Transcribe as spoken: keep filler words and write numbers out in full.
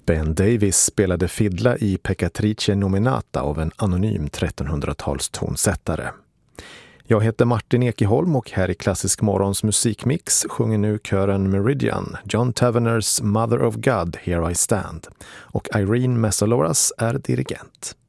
Ben Davis spelade fiddla i Peccatrice Nominata av en anonym trettonhundratals tonsättare. Jag heter Martin Ekeholm och här i Klassisk Morgons musikmix sjunger nu kören Meridian, John Taverners Mother of God, Here I Stand, och Irene Mesaloras är dirigent.